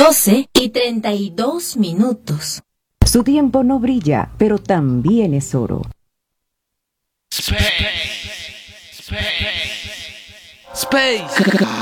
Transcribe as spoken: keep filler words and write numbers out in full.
doce y treinta y dos minutos. Su tiempo no brilla, pero también es oro. Space. Space. Space.